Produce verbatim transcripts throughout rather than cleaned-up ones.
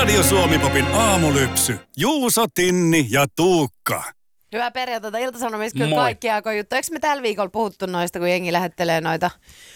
Radio Suomi-popin aamulypsy. Juuso, Tinni ja Tuukka. Hyvää perjantaita. Ilta-Sanomissa kyllä kaikki aikoja juttu. Eikö me tällä viikolla puhuttu noista, kun jengi lähettelee noita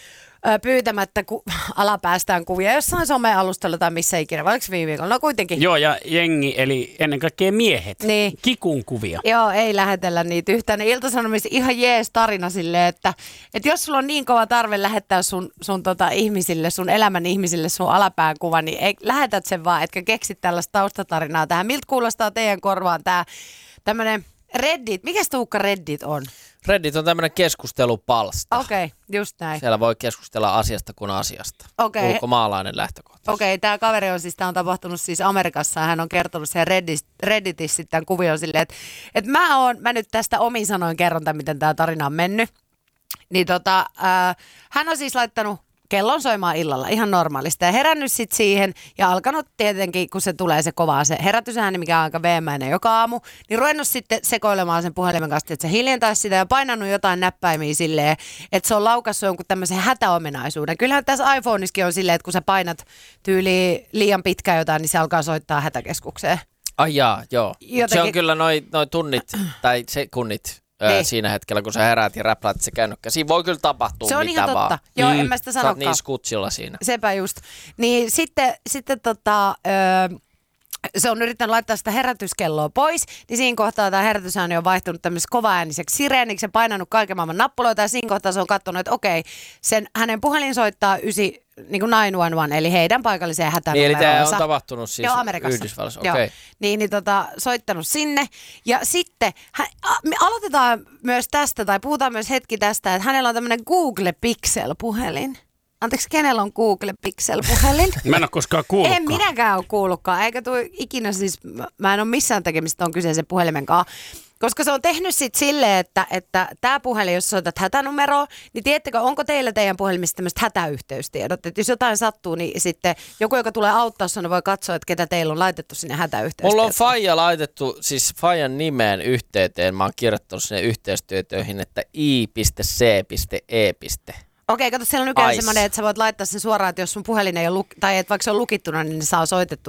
ö, pyytämättä ku, alapäästään kuvia jossain some-alustalla tai missä ikinä, vai oliko viime viikolla? No kuitenkin. Joo, ja jengi, eli ennen kaikkea miehet. Niin. Kikun kuvia. Joo, ei lähetellä niitä yhtään. Ilta-Sanomissa ihan jees tarina silleen, että, että jos sulla on niin kova tarve lähettää sun, sun tota ihmisille, sun elämän ihmisille sun alapään kuva, niin ei, lähetät sen vaan, etkä keksit tällaista taustatarinaa tähän. Miltä kuulostaa teidän korvaan tää tämmönen Reddit? Mikäs Tuukka Reddit on? Reddit on tämmöinen keskustelupalsta. Okei, okay, just näin. Siellä voi keskustella asiasta kuin asiasta. Okay. Ulkomaalainen lähtökohta. Okei, okay, tämä kaveri on siis, tämä on tapahtunut siis Amerikassa. Hän on kertonut siellä Reddit, Redditissä tämän kuvion silleen, että, että mä, oon, mä nyt tästä omin sanoin kerron tämän, miten tämä tarina on mennyt. Niin tota, äh, hän on siis laittanut kellon soimaan illalla ihan normaalista ja herännyt sitten siihen ja alkanut tietenkin, kun se tulee se kova se herätysääni, mikä on aika veemäinen joka aamu, niin ruvennut sitten sekoilemaan sen puhelimen kanssa, että se hiljentäisi sitä ja painanut jotain näppäimiä silleen, että se on laukassut jonkun tämmöisen hätäominaisuuden. Kyllähän tässä iPhoneissakin on silleen, että kun sä painat tyyliin liian pitkään jotain, niin se alkaa soittaa hätäkeskukseen. Ai jaa, joo. Jotenkin... Se on kyllä noin noi tunnit tai sekunnit. Niin. Siinä hetkellä, kun sä heräät ja räpläät se kännykkä. Siinä voi kyllä tapahtua se on mitä ihan vaan. totta. Joo, mm. en mä sitä sanokaan. Sä oot sanokaan. niin skutsilla siinä. Sepä just. Niin sitten, sitten tota... Öö, se on yrittänyt laittaa sitä herätyskelloa pois, niin siinä kohtaa tämä herätysääni on vaihtunut tämmöiseksi kovaääniseksi sireeniksi ja painanut kaiken maailman nappuloita ja siinä kohtaa se on katsonut, että okei, sen, hänen puhelin soittaa ysi, niin kuin yhdeksän yksi yksi, eli heidän paikalliseen hätänumeroonsa. Niin, eli tämä on tapahtunut siis Joo, Amerikassa. Yhdysvalloissa, okei. Okay. Niin, niin tota, soittanut sinne ja sitten hän, a, me aloitetaan myös tästä tai puhutaan myös hetki tästä, että hänellä on tämmöinen Google Pixel-puhelin. Anteeksi, kenellä on Google Pixel-puhelin? Mä en ole koskaan kuullutkaan. En minäkään ole kuullutkaan, eikä tule ikinä siis, mä en ole missään tekemistä tuon kyseisen puhelimen kanssa. Koska se on tehnyt sitten silleen, että, että tämä puhelin, jos soitat hätänumeroa, niin tiedättekö, onko teillä teidän puhelimissa tämmöiset hätäyhteystiedot? Että jos jotain sattuu, niin sitten joku, joka tulee auttaa sinua, voi katsoa, että ketä teillä on laitettu sinne hätäyhteystietoon. Mulla on faija laitettu, siis faijan nimeen yhteyteen. Mä oon kirjoittanut sinne yhteystietoihin, että i piste c piste e. Okei, kato, siellä on nykyään semmoinen, että sä voit laittaa sen suoraan, että jos sun puhelin ei ole, luk- tai että vaikka se on lukittuna, niin ne saa soitettu